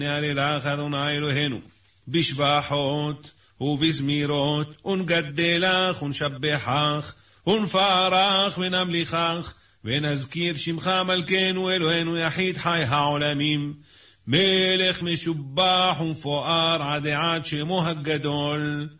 נעלה לך אדוני אלוהינו, בשבחות ובזמירות, ונגדלך ונשבחך, ונפארך ונמליכך, ונזכיר שמך מלכנו אלוהינו יחיד חי העולמים, מלך משובח ומפואר עד עד שמו הגדול.